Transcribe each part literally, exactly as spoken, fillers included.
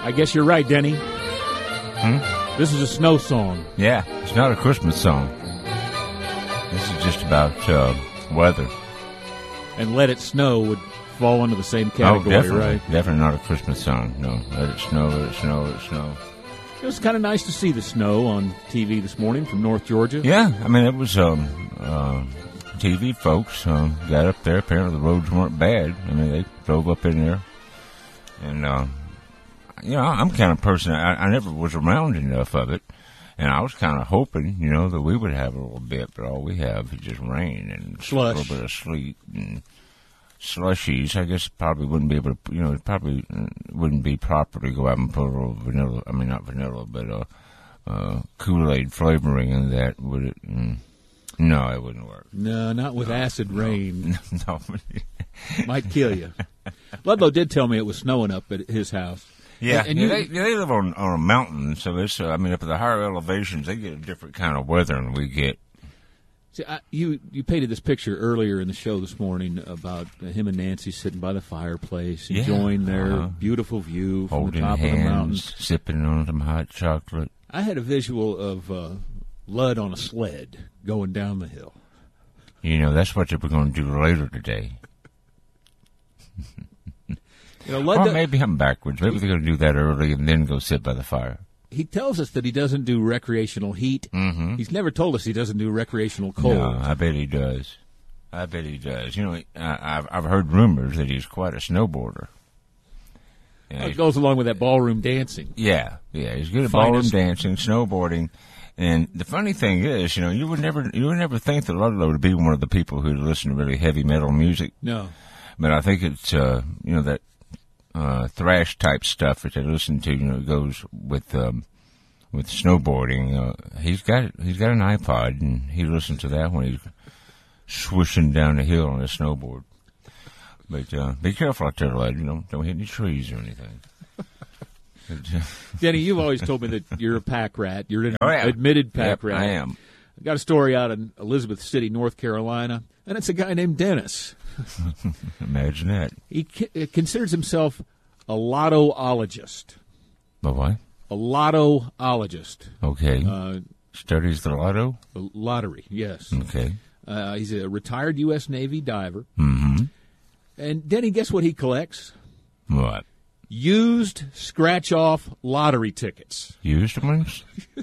I guess you're right, Denny. Hmm? This is a snow song. Yeah, it's not a Christmas song. This is just about uh, weather. And Let It Snow would fall into the same category, oh, definitely, right? Definitely not a Christmas song. No, Let It Snow, Let It Snow, Let It Snow. It was kind of nice to see the snow on T V this morning from North Georgia. Yeah, I mean, it was um, uh, T V folks um, got up there. Apparently the roads weren't bad. I mean, they drove up in there. And, uh, you know, I'm kind of person, I, I never was around enough of it. And I was kind of hoping, you know, that we would have a little bit, but all we have is just rain and slush. A little bit of sleet and slushies. I guess probably wouldn't be able to, you know, it probably wouldn't be proper to go out and put a little vanilla, I mean, not vanilla, but uh, uh, Kool-Aid flavoring in that, would it? Mm, no, it wouldn't work. No, not with no, acid no, rain. No. Might kill you. Ludlow did tell me it was snowing up at his house. Yeah, and, and yeah you, they, they live on, on a mountain, so it's, uh, I mean, up at the higher elevations, they get a different kind of weather than we get. See, I, you you painted this picture earlier in the show this morning about uh, him and Nancy sitting by the fireplace, Yeah, enjoying their uh-huh. beautiful view from Holding the top hands, of the mountains. sipping on some hot chocolate. I had a visual of uh, Lud on a sled going down the hill. You know, that's what we're going to do later today. You know, Lud or does, maybe I'm backwards. Maybe they're going to do that early and then go sit by the fire. he tells us that he doesn't do recreational heat. Mm-hmm. He's never told us he doesn't do recreational cold. No, I bet he does. I bet he does. You know, I, I've I've heard rumors that he's quite a snowboarder. Yeah, It goes along with that ballroom dancing. yeah, yeah, he's good at Finest. ballroom dancing, snowboarding, and the funny thing is, you know, you would never you would never think that Ludlow would be one of the people who listen to really heavy metal music. No. But I think it's uh, you know that uh, thrash type stuff that they listen to. You know, goes with um, with snowboarding. Uh, he's got he's got an iPod, and he listens to that when he's swishing down the hill on a snowboard. But uh, be careful out there, lad. You know, don't hit any trees or anything. Denny, you've always told me that you're a pack rat. You're an Oh, yeah. admitted pack Yep, rat. I am. I got a story out in Elizabeth City, North Carolina, and it's a guy named Dennis. Imagine that. He c- considers himself a lottoologist. But what? A lottoologist. Okay. Uh, Studies the lotto? lottery, yes. Okay. Uh, he's a retired U S Navy diver. Mm-hmm. And Denny, guess what he collects? What? Used scratch-off lottery tickets. Used ones?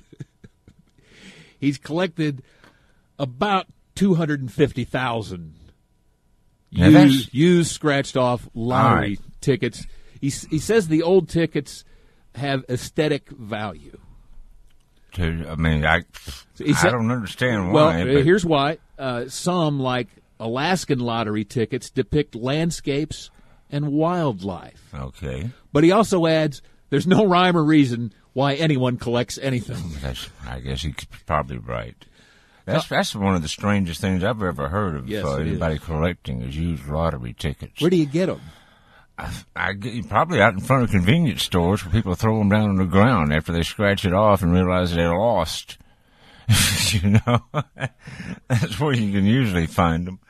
He's collected about two hundred fifty thousand Now used, that's- used scratched-off lottery right. tickets. He, he says the old tickets have aesthetic value. To, I mean, I, He I said- don't understand Well, why. uh, but here's why. Uh, some, like Alaskan lottery tickets, depict landscapes and wildlife. Okay. But he also adds, there's no rhyme or reason why anyone collects anything. That's, I guess he's probably right. That's that's one of the strangest things I've ever heard of Yes, uh, it anybody is. collecting is used lottery tickets. Where do you get them? I, I get- probably out in front of convenience stores where people throw them down on the ground after they scratch it off and realize they're lost. You know, that's where you can usually find them.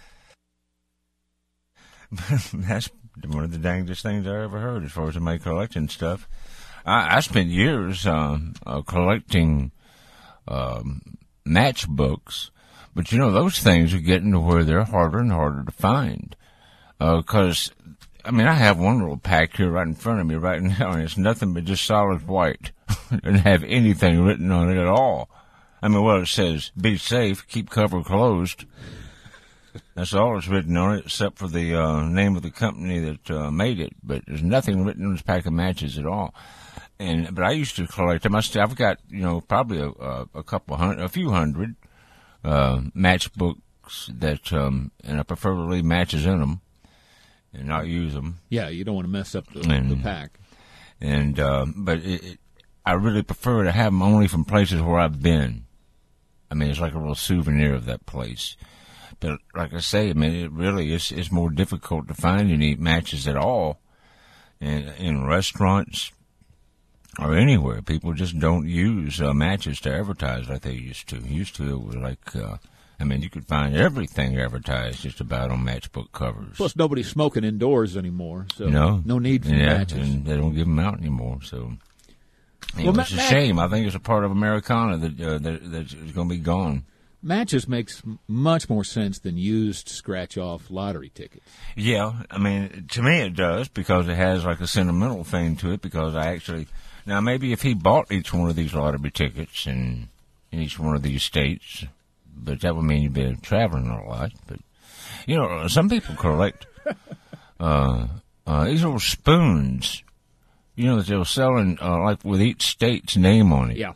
That's one of the dangest things I ever heard as far as my collecting stuff. I, I spent years um, uh, collecting um, matchbooks, but you know those things are getting to where they're harder and harder to find. Because uh, I mean, I have one little pack here right in front of me right now, and it's nothing but just solid white. It doesn't have anything written on it at all. I mean, well, it says, be safe, keep cover closed. That's all that's written on it, except for the uh, name of the company that uh, made it. But there's nothing written on this pack of matches at all. And But I used to collect them. I still, I've got, you know, probably a, a, a couple hundred, a few hundred uh, matchbooks that, um, and I prefer to leave matches in them and not use them. Yeah, you don't want to mess up the, And- the pack. And uh, but it, it, I really prefer to have them only from places where I've been. I mean, it's like a little souvenir of that place. But like I say, I mean, it really is it's more difficult to find any matches at all in, in restaurants or anywhere. People just don't use uh, matches to advertise like they used to. Used to, it was like uh, I mean, you could find everything advertised just about on matchbook covers. Plus, nobody's smoking indoors anymore, so no, no need for yeah, matches. And they don't give them out anymore, so you well, know, ma- it's a ma- shame. I think it's a part of Americana that, uh, that that's going to be gone. Matches makes much more sense than used scratch-off lottery tickets. Yeah, I mean, to me it does, because it has like a sentimental thing to it, because I actually, now maybe if he bought each one of these lottery tickets in, in each one of these states, but that would mean you'd be traveling a lot, but, you know, some people collect, uh, uh, these little spoons, you know, that they'll sell in, uh, like with each state's name on it. Yeah.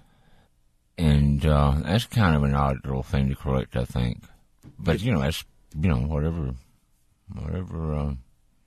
And uh, that's kind of an odd little thing to collect, I think. But, you know, that's, you know, whatever, whatever uh,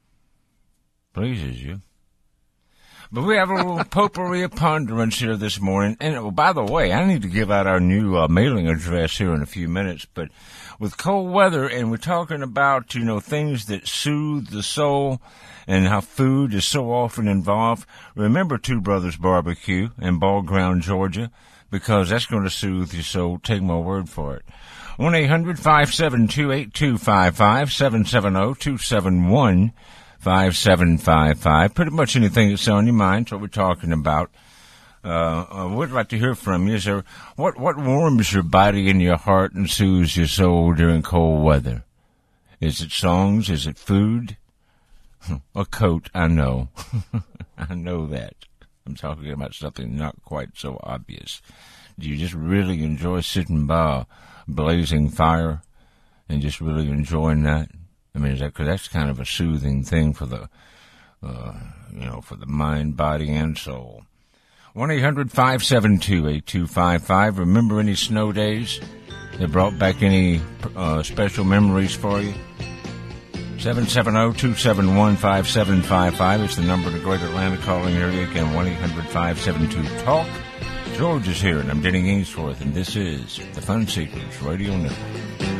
pleases you. But we have a little potpourri of ponderance here this morning. And, oh, by the way, I need to give out our new uh, mailing address here in a few minutes. But with cold weather, and we're talking about, you know, things that soothe the soul and how food is so often involved, remember Two Brothers Barbecue in Ball Ground, Georgia, because that's going to soothe your soul. Take my word for it. one eight hundred five seven two eight two five five, seven seven zero two seven one five seven five five. Pretty much anything that's on your mind. That's what we're talking about. Uh, I would like to hear from you. Is there, what, what warms your body and your heart and soothes your soul during cold weather? Is it songs? Is it food? A coat, I know. I know that. I'm talking about something not quite so obvious. Do you just really enjoy sitting by a blazing fire and just really enjoying that? I mean, is that, cause that's kind of a soothing thing for the, uh, you know, for the mind, body, and soul. one eight hundred five seven two eight two five five. Remember any snow days that brought back any uh, special memories for you? seven seven zero two seven one five seven five five is the number to Greater Atlanta calling area. Again, one eight hundred five seven two talk. George is here, and I'm Denny Ainsworth, and this is the Fun Seekers Radio Network.